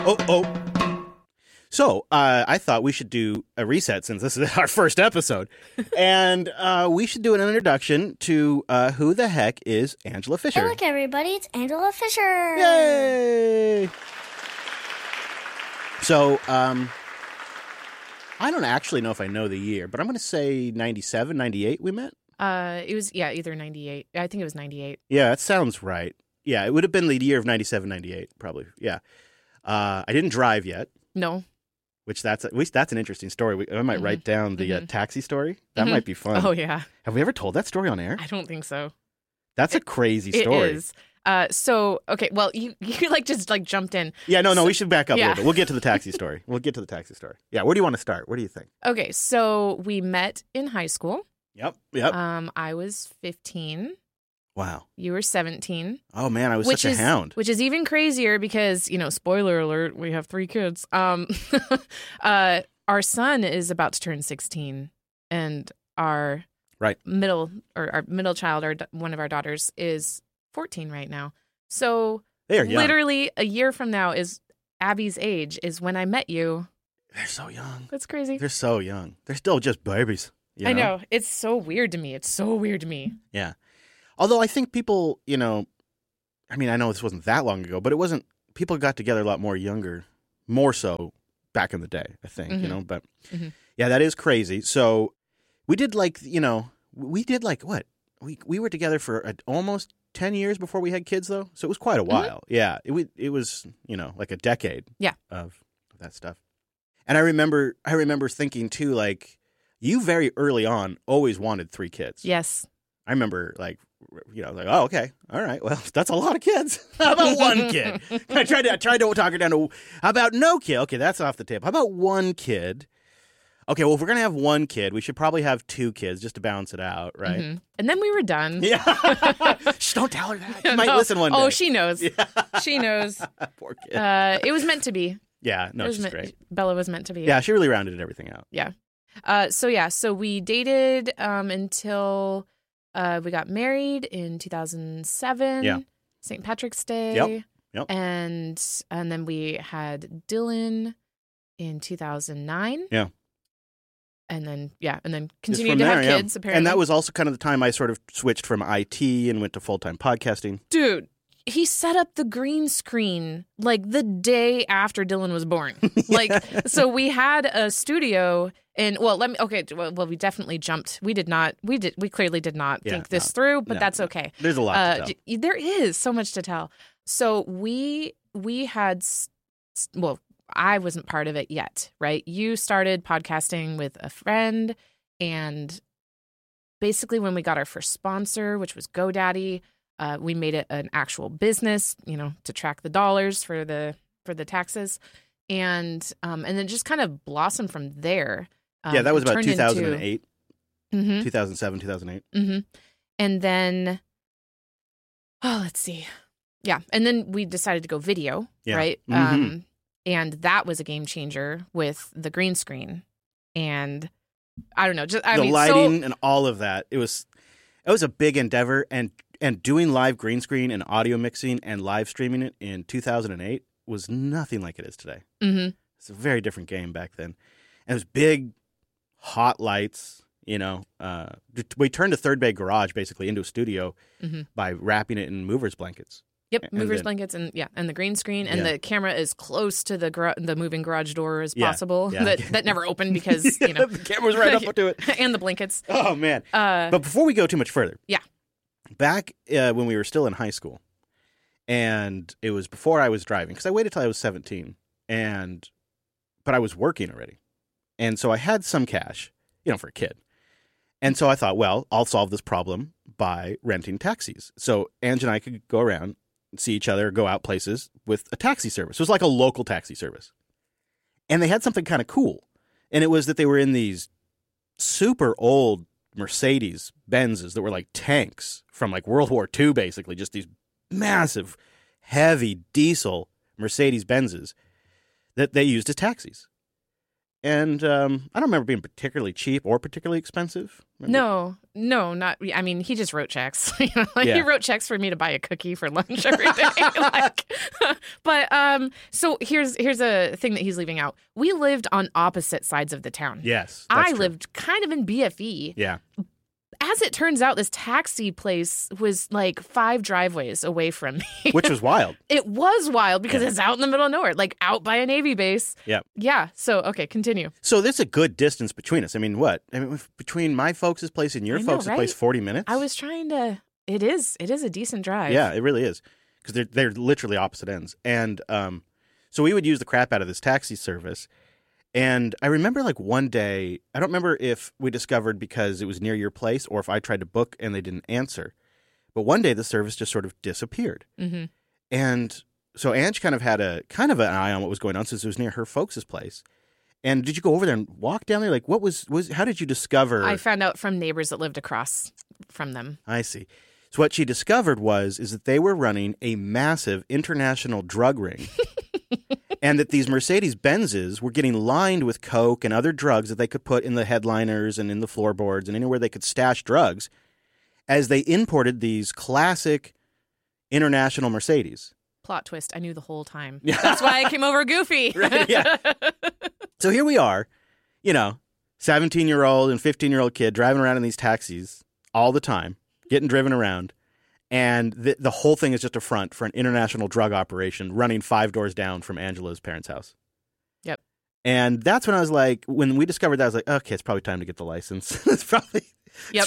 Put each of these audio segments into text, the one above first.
Oh. So, I thought we should do a reset since this is our first episode. And we should do an introduction to who the heck is Angela Fisher. Hey, look, everybody. It's Angela Fisher. Yay! So, I don't actually know if I know the year, but I'm going to say 97, 98 we met? It was, either 98. I think it was 98. Yeah, that sounds right. Yeah, it would have been the year of 97, 98, probably. Yeah. I didn't drive yet. No. Which that's an interesting story. I might write down the taxi story. That might be fun. Oh, yeah. Have we ever told that story on air? I don't think so. That's a crazy story. It is. Okay, well, you just jumped in. Yeah, no, we should back up a little bit. We'll get to the taxi story. Yeah, where do you want to start? Where do you think? Okay, so we met in high school. Yep. I was 15. Wow. You were 17. Oh, man, I was such a hound. Which is even crazier because, spoiler alert, we have 3 kids. Our son is about to turn 16, and our middle child, one of our daughters, is 14 right now. So they are young. Literally a year from now is Abby's age, is when I met you. They're so young. That's crazy. They're so young. They're still just babies. I know. It's so weird to me. Yeah. Although I think people, I know this wasn't that long ago, but people got together a lot more younger, more so back in the day, I think, but yeah, that is crazy. So we did what? We were together for almost 10 years before we had kids, though. So it was quite a while. Yeah. It was, like a decade of that stuff. And I remember thinking too, you very early on always wanted 3 kids. Yes. I remember oh, okay. All right. Well, that's a lot of kids. How about 1 kid? I tried to talk her down to, how about no kid? Okay, that's off the table. How about 1 kid? Okay, well, if we're going to have 1 kid, we should probably have 2 kids just to balance it out, right? Mm-hmm. And then we were done. Yeah. Shh, don't tell her that. She might listen one day. Oh, she knows. Yeah. She knows. Poor kid. It was meant to be. Yeah, no, she's great. Bella was meant to be. Yeah, she really rounded everything out. Yeah. So we dated until we got married in 2007. Yeah. St. Patrick's Day. Yep. And then we had Dylan in 2009. Yeah. And then continued to have kids, apparently. And that was also kind of the time I sort of switched from IT and went to full-time podcasting. Dude, he set up the green screen the day after Dylan was born. So we had a studio and we definitely jumped. We clearly did not think this through, but that's okay. There's a lot to tell. There is so much to tell. So we had, I wasn't part of it yet, right? You started podcasting with a friend, and basically when we got our first sponsor, which was GoDaddy, we made it an actual business, to track the dollars for the taxes, and then just kind of blossomed from there. That was about 2008, 2007, 2008. Mm-hmm. And then, let's see. Yeah. And then we decided to go video, right? Mm-hmm. And that was a game changer with the green screen. And I don't know, the lighting and all of that. It was a big endeavor, and doing live green screen and audio mixing and live streaming it in 2008 was nothing like it is today. Mm-hmm. It's a very different game back then. And it was big, hot lights, we turned a Third Bay garage basically into a studio by wrapping it in movers blankets. Yep, movers blankets and the green screen, and the camera as close to the moving garage door as possible. Yeah. That never opened because the camera's right up to it, and the blankets. Oh man! But before we go too much further, back when we were still in high school, and it was before I was driving because I waited till I was 17, but I was working already, and so I had some cash, for a kid, and so I thought, well, I'll solve this problem by renting taxis. So Ange and I could go around, see each other, go out places with a taxi service. It was like a local taxi service. And they had something kind of cool. And it was that they were in these super old Mercedes Benzes that were like tanks from World War II, basically. Just these massive, heavy diesel Mercedes Benzes that they used as taxis. And I don't remember being particularly cheap or particularly expensive. No, not. I mean, he just wrote checks. He wrote checks for me to buy a cookie for lunch every day. But so here's a thing that he's leaving out. We lived on opposite sides of the town. Yes, I lived kind of in BFE. Yeah. As it turns out, this taxi place was like 5 driveways away from me. Which was wild. It was wild because it's out in the middle of nowhere, like out by a Navy base. Yeah. Yeah. So, okay, continue. So there's a good distance between us. I mean, what? I mean, between my folks' place and your folks' place, 40 minutes? I was trying to... It is a decent drive. Yeah, it really is. Because they're literally opposite ends. And so we would use the crap out of this taxi service. And I remember like one day, I don't remember if we discovered because it was near your place or if I tried to book and they didn't answer. But one day the service just sort of disappeared. Mm-hmm. And so Ange kind of had an eye on what was going on since it was near her folks' place. And did you go over there and walk down there? Like, what was how did you discover? I found out from neighbors that lived across from them. I see. So what she discovered is that they were running a massive international drug ring. And that these Mercedes-Benzes were getting lined with coke and other drugs that they could put in the headliners and in the floorboards and anywhere they could stash drugs as they imported these classic international Mercedes. Plot twist. I knew the whole time. That's why I came over goofy. Right, yeah. So here we are, 17-year-old and 15-year-old kid driving around in these taxis all the time, getting driven around. And the whole thing is just a front for an international drug operation running 5 doors down from Angela's parents' house. Yep. And that's when I was like, when we discovered that, I was like, okay, it's probably time to get the license. It's probably. Yep.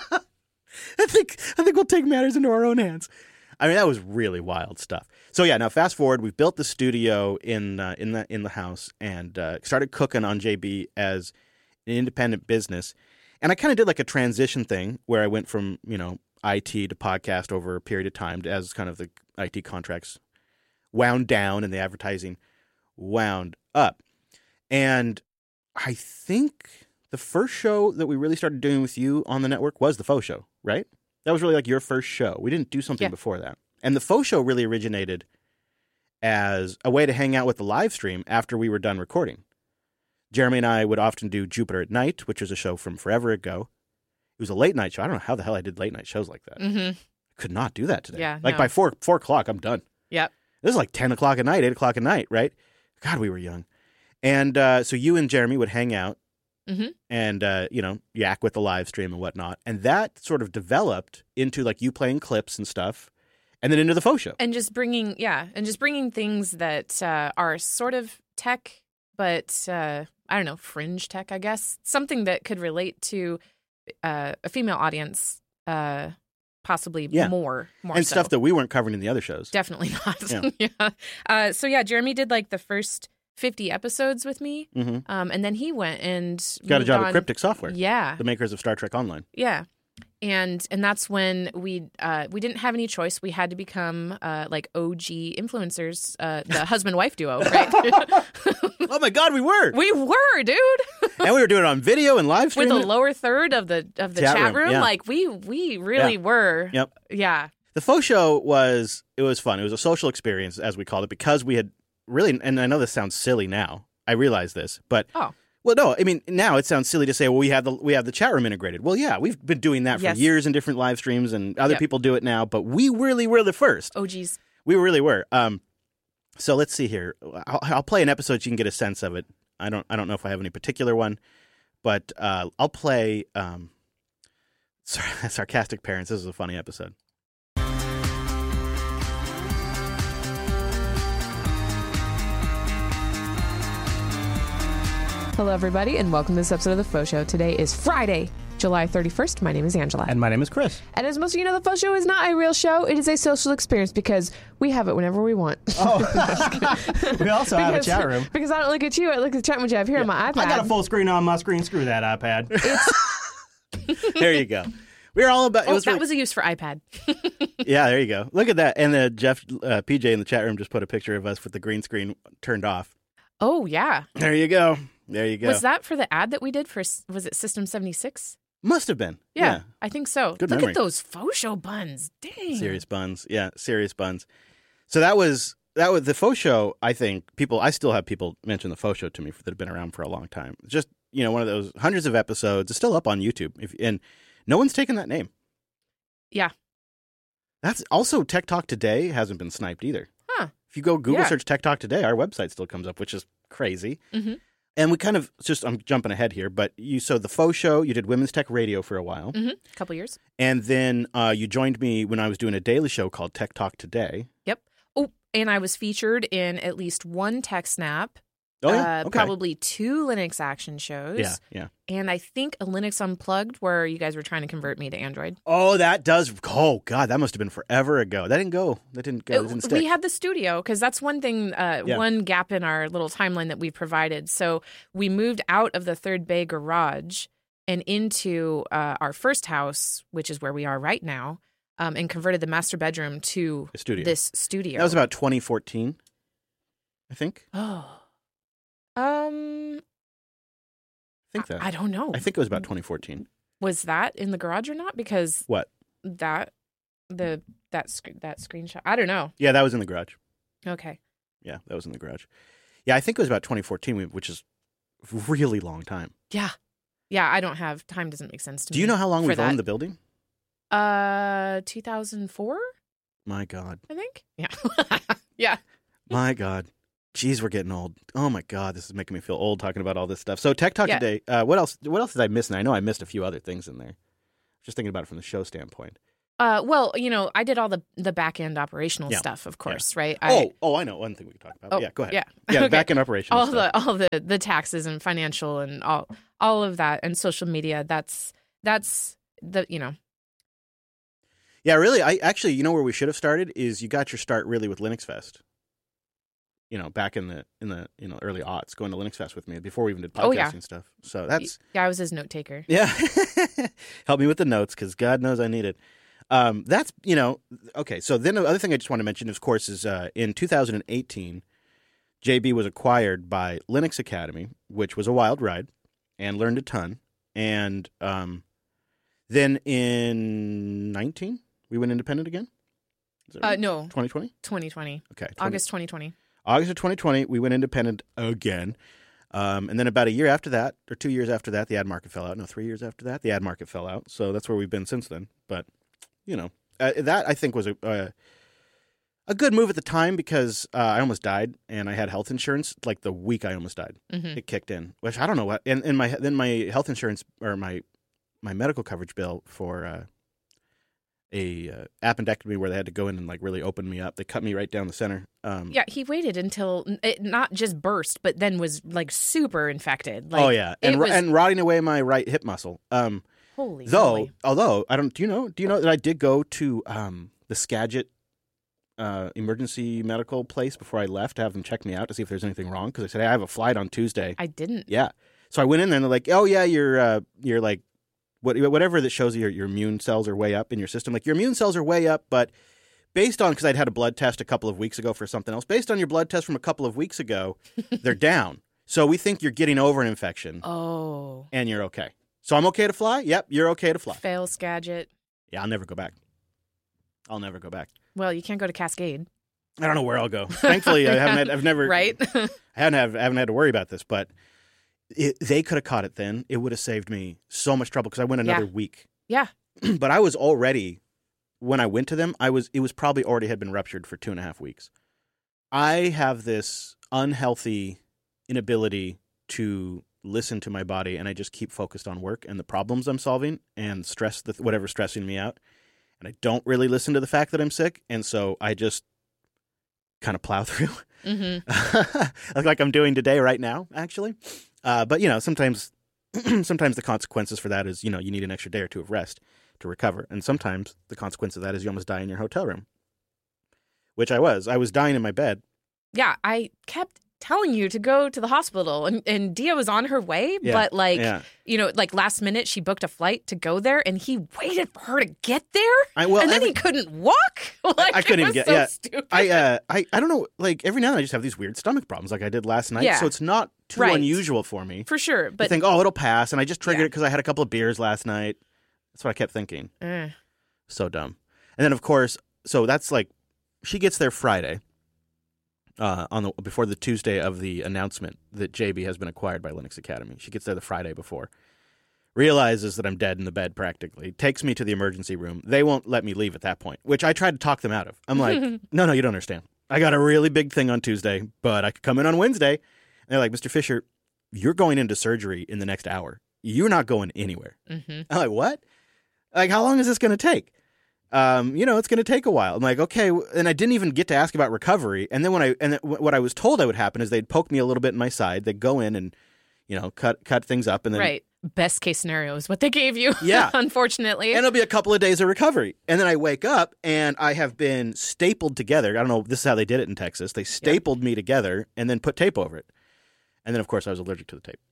I think we'll take matters into our own hands. I mean, that was really wild stuff. So yeah, now fast forward, we've built the studio in the house and started cooking on JB as an independent business. And I kind of did like a transition thing where I went from IT to podcast over a period of time as kind of the IT contracts wound down and the advertising wound up. And I think the first show that we really started doing with you on the network was the Faux Show, right? That was really like your first show. We didn't do something before that. And the Faux Show really originated as a way to hang out with the live stream after we were done recording. Jeremy and I would often do Jupiter at Night, which was a show from forever ago. It was a late night show. I don't know how the hell I did late night shows like that. Mm-hmm. I could not do that today. Yeah, by 4 o'clock, I'm done. Yep. This is like 10 o'clock at night, 8 o'clock at night, right? God, we were young. And so you and Jeremy would hang out and, yak with the live stream and whatnot. And that sort of developed into like you playing clips and stuff and then into the Faux Show. And just bringing things that are sort of tech, but I don't know, fringe tech, I guess. Something that could relate to a female audience, possibly more and so. Stuff that we weren't covering in the other shows. Definitely not. Yeah. So Jeremy did like the first 50 episodes with me, and then he went and got a job at Cryptic Software. Yeah, the makers of Star Trek Online. Yeah. And that's when we didn't have any choice. We had to become like OG influencers, the husband-wife duo, right? Oh my God, we were! We were, dude. And we were doing it on video and live stream with the lower third of the chat room. Yeah. Like we really were. Yep. Yeah. The Faux Show was fun. It was a social experience, as we called it, because we had really. And I know this sounds silly now. I realize this, but well, no. I mean, now it sounds silly to say, well, we have the chat room integrated. Well, yeah, we've been doing that for years in different live streams, and other people do it now. But we really were the first. Oh, geez. We really were. So let's see here. I'll play an episode so you can get a sense of it. I don't know if I have any particular one, but I'll play Sarcastic Parents. This is a funny episode. Hello, everybody, and welcome to this episode of The Faux Show. Today is Friday, July 31st. My name is Angela. And my name is Chris. And as most of you know, The Faux Show is not a real show. It is a social experience because we have it whenever we want. Oh, we also have a chat room. Because I don't look at you. I look at the chat room you have here on my iPad. I got a full screen on my screen. Screw that iPad. There you go. We're all about... that was a use for iPad. Yeah, there you go. Look at that. And Jeff, PJ in the chat room just put a picture of us with the green screen turned off. Oh, yeah. There you go. There you go. Was that for the ad that we did for, was it System 76? Must have been. Yeah. I think so. Good Look memory. at those Faux Show buns. Dang. Serious buns. Yeah, serious buns. So that was that was the faux show. I think I still have people mention the faux show to me that have been around for a long time. It's just, one of those hundreds of episodes. It's still up on YouTube. And no one's taken that name. Yeah. That's also Tech Talk Today hasn't been sniped either. Huh. If you go Google search Tech Talk Today, our website still comes up, which is crazy. Mm-hmm. And we kind of I'm jumping ahead here, but so the faux show, you did Women's Tech Radio for a while. Mm-hmm. A couple years. And then you joined me when I was doing a daily show called Tech Talk Today. Yep. Oh, and I was featured in at least one Tech Snap. Oh, yeah? Okay. Probably 2 Linux action shows. Yeah. And I think a Linux Unplugged where you guys were trying to convert me to Android. Oh, that does. Oh, God, that must have been forever ago. That didn't go. That didn't stick. We had the studio because that's one thing, one gap in our little timeline that we provided. So we moved out of the Third Bay garage and into our first house, which is where we are right now, and converted the master bedroom to this studio. That was about 2014, I think. Oh. I think that. I don't know. I think it was about 2014. Was that in the garage or not? Because what? That screenshot. I don't know. Yeah, that was in the garage. Okay. Yeah, that was in the garage. Yeah, I think it was about 2014, which is a really long time. Yeah. Yeah, I don't have time. Doesn't make sense to me. Do you know how long we've owned the building? 2004. My God. I think. Yeah. Yeah. My God. Jeez, we're getting old. Oh my God, this is making me feel old talking about all this stuff. So Tech Talk Today. What else did I miss? And I know I missed a few other things in there. Just thinking about it from the show standpoint. Well, I did all the back end operational stuff, of course, right? I know one thing we can talk about. Yeah, go ahead. Yeah, okay. Back end operational stuff. all the taxes and financial and all of that and social media. That's the Yeah, really. I actually, where we should have started is you got your start really with Linux Fest. Back in the early aughts, going to Linux Fest with me before we even did podcasting stuff. So that's I was his note taker. Yeah, help me with the notes because God knows I need it. That's okay. So then the other thing I just want to mention, of course, is in 2018, JB was acquired by Linux Academy, which was a wild ride, and learned a ton. And then in 19, we went independent again. Right? No, 2020. 2020. Okay, August 2020. August of 2020, we went independent again. And then about a year after that, or 2 years after that, the ad market fell out. No, 3 years after that, the ad market fell out. So that's where we've been since then. But, that I think was a good move at the time because I almost died and I had health insurance like the week I almost died. Mm-hmm. It kicked in, which I don't know what. And my health insurance or my medical coverage bill for a appendectomy where they had to go in and like really open me up. They cut me right down the center. Yeah, he waited until it not just burst, but then was like super infected. Like, oh yeah, and rotting away my right hip muscle. Holy. Although I don't. Do you know that I did go to the Skagit emergency medical place before I left to have them check me out to see if there's anything wrong because I said, hey, I have a flight on Tuesday. I didn't. Yeah, so I went in there and they're like, oh yeah, you're like. Whatever that shows you your immune cells are way up in your system. Like your immune cells are way up, but based on, because I'd had a blood test a couple of weeks ago for something else, based on your blood test from a couple of weeks ago, they're down. So we think you're getting over an infection. Oh. And you're okay. So I'm okay to fly? Yep, you're okay to fly. Fail Skagit. Yeah, I'll never go back. Well, you can't go to Cascade. I don't know where I'll go. Thankfully, I've never. Right? I haven't had to worry about this, but they could have caught it then. It would have saved me so much trouble because I went another week. Yeah. But I was already, when I went to them, it was probably already had been ruptured for 2.5 weeks. I have this unhealthy inability to listen to my body, and I just keep focused on work and the problems I'm solving and stress, whatever's stressing me out. And I don't really listen to the fact that I'm sick, and so I just kind of plow through. Mm-hmm. like I'm doing today right now, actually. But, sometimes the consequences for that is, you need an extra day or two of rest to recover. And sometimes the consequence of that is you almost die in your hotel room, which I was. I was dying in my bed. Yeah, I kept telling you to go to the hospital and Dia was on her way, but last minute she booked a flight to go there and he waited for her to get there and then he couldn't walk. I couldn't even get so stupid. I don't know, like every now and then I just have these weird stomach problems like I did last night. So it's not too unusual for me. For sure. But I think, it'll pass, and I just triggered it because I had a couple of beers last night. That's what I kept thinking. So dumb. And then of course, so that's like she gets there Friday. before the Tuesday of the announcement that JB has been acquired by Linux Academy. She gets there the Friday before. Realizes that I'm dead in the bed practically. Takes me to the emergency room. They won't let me leave at that point, which I tried to talk them out of. I'm like, no, you don't understand. I got a really big thing on Tuesday, but I could come in on Wednesday. And they're like, Mr. Fisher, you're going into surgery in the next hour. You're not going anywhere. Mm-hmm. I'm like, what? Like, how long is this going to take? It's going to take a while. I'm like, okay. And I didn't even get to ask about recovery. And then what I was told I would happen is they'd poke me a little bit in my side. They'd go in and, cut things up. And then right. Best case scenario is what they gave you. Yeah. Unfortunately. And it'll be a couple of days of recovery. And then I wake up and I have been stapled together. I don't know. This is how they did it in Texas. They stapled me together and then put tape over it. And then, of course, I was allergic to the tape.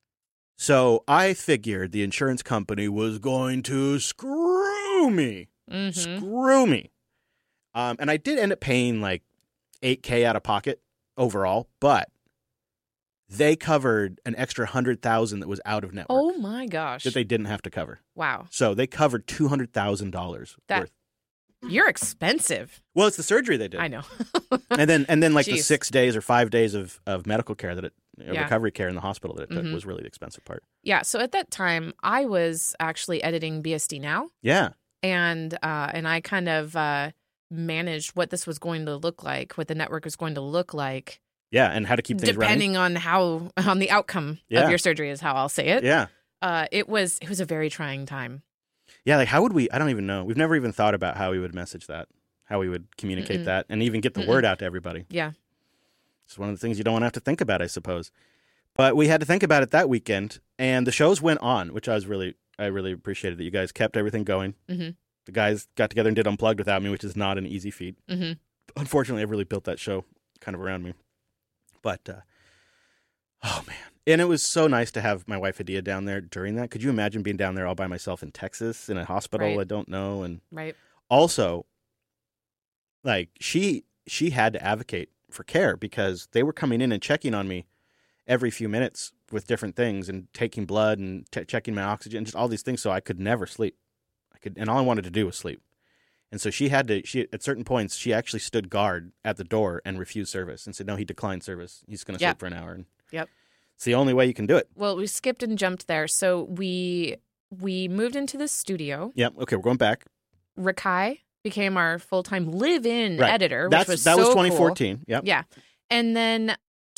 So I figured the insurance company was going to screw me. Mm-hmm. Screw me. And I did end up paying like $8,000 out of pocket overall, but they covered an extra $100,000 that was out of network. Oh my gosh. That they didn't have to cover. Wow. So they covered $200,000 worth. You're expensive. Well, it's the surgery they did. I know. and then like the 6 days or 5 days of medical care recovery care in the hospital that it took was really the expensive part. Yeah. So at that time, I was actually editing BSD Now. Yeah. And I kind of managed what this was going to look like, what the network was going to look like. Yeah, and how to keep things depending running. on the outcome of your surgery is how I'll say it. Yeah. It was a very trying time. Yeah, like how would we? I don't even know. We've never even thought about how we would message that, how we would communicate that, and even get the word out to everybody. Yeah. It's one of the things you don't want to have to think about, I suppose. But we had to think about it that weekend, and the shows went on, which I really appreciated that you guys kept everything going. Mm-hmm. The guys got together and did Unplugged without me, which is not an easy feat. Mm-hmm. Unfortunately, I really built that show kind of around me. But, oh, man. And it was so nice to have my wife, Hadia, down there during that. Could you imagine being down there all by myself in Texas in a hospital I don't know? And also, like, she had to advocate for care because they were coming in and checking on me every few minutes with different things and taking blood and checking my oxygen, just all these things. So I could never sleep. And all I wanted to do was sleep. And so she at certain points, she actually stood guard at the door and refused service and said, no, he declined service. He's going to sleep for an hour. And it's the only way you can do it. Well, we skipped and jumped there. So we moved into the studio. Yep. Okay, we're going back. Rakai became our full-time live-in editor, that was 2014. Cool. Yep. Yeah. And then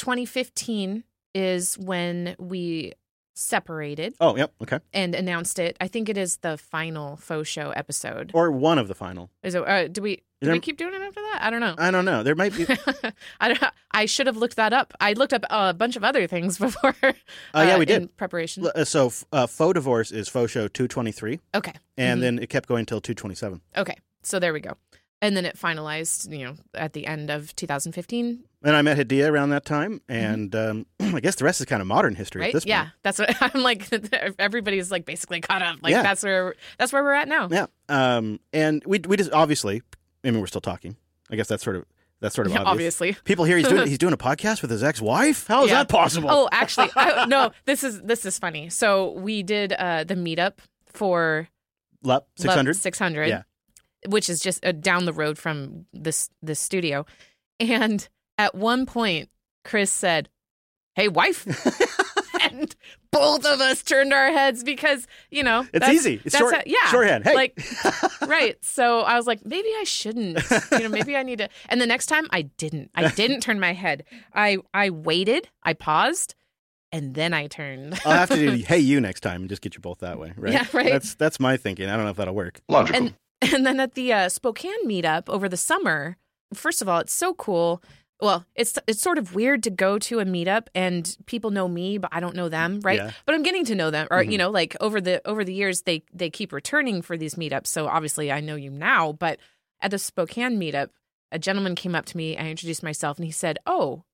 2015 is when we separated. Oh, yep. Okay. And announced it. I think it is the final Faux Show episode. Or one of the final. Is it? Do we keep doing it after that? I don't know. I don't know. There might be. I don't know. I should have looked that up. I looked up a bunch of other things before. Yeah, we did. In preparation. So Faux Divorce is Faux Show 223. Okay. And then it kept going until 227. Okay. So there we go. And then it finalized, at the end of 2015. And I met Hadia around that time, and I guess the rest is kind of modern history at this point. Yeah, that's what I'm like. Everybody's like basically caught up. Like that's where we're at now. Yeah. And we just obviously, I mean, we're still talking. I guess that's sort of obvious. Obviously, people hear he's doing a podcast with his ex-wife. How is that possible? Oh, actually, no. This is funny. So we did the meetup for LUP 600. 600. Yeah. Which is just down the road from this studio. And at one point, Chris said, "Hey, wife." And both of us turned our heads because, it's easy. It's shorthand. Hey. Like, right. So I was like, maybe I shouldn't. Maybe I need to. And the next time I didn't turn my head. I waited. I paused. And then I turned. I'll have to do "Hey, you" next time and just get you both that way, right? Yeah, right. That's my thinking. I don't know if that'll work. Logical. And then at the Spokane meetup over the summer, first of all, it's so cool. Well, it's sort of weird to go to a meetup and people know me, but I don't know them, right? Yeah. But I'm getting to know them, or like over the years, they keep returning for these meetups. So obviously, I know you now. But at the Spokane meetup, a gentleman came up to me. I introduced myself, and he said, "Oh,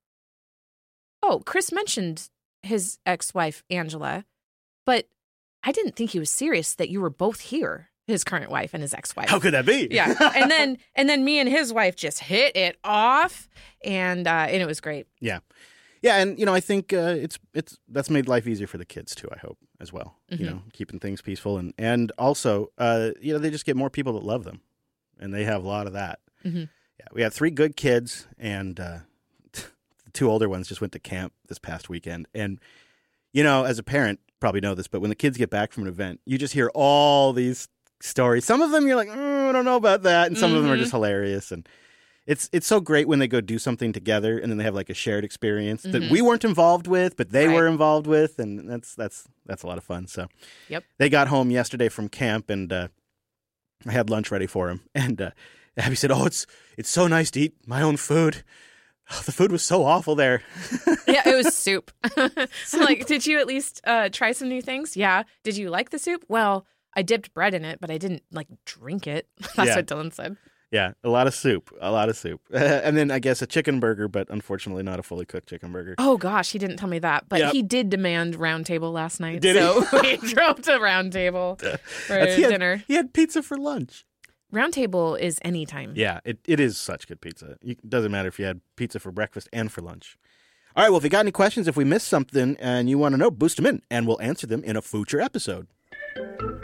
Chris mentioned his ex-wife Angela, but I didn't think he was serious that you were both here." His current wife and his ex-wife. How could that be? Yeah, and then me and his wife just hit it off, and it was great. Yeah, and I think that's made life easier for the kids too. I hope as well. Mm-hmm. Keeping things peaceful and also they just get more people that love them, and they have a lot of that. Mm-hmm. Yeah, we have 3 good kids, and the two older ones just went to camp this past weekend. And, you know, as a parent, probably know this, but when the kids get back from an event, you just hear all these stories. Some of them you're like, I don't know about that. And some of them are just hilarious. And it's so great when they go do something together and then they have like a shared experience that we weren't involved with, but they were involved with. And that's a lot of fun. So they got home yesterday from camp and I had lunch ready for them. And Abby said, oh, it's so nice to eat my own food. Oh, the food was so awful there. Yeah, it was soup. Like, did you at least try some new things? Yeah. Did you like the soup? Well, I dipped bread in it, but I didn't like drink it. That's what Dylan said. Yeah, a lot of soup. And then I guess a chicken burger, but unfortunately not a fully cooked chicken burger. Oh, gosh, he didn't tell me that. But he did demand Round Table last night. Did so we drove to Round Table for dinner. He had pizza for lunch. Round Table is anytime. Yeah, it is such good pizza. It doesn't matter if you had pizza for breakfast and for lunch. All right, well, if you got any questions, if we missed something and you want to know, boost them in, and we'll answer them in a future episode.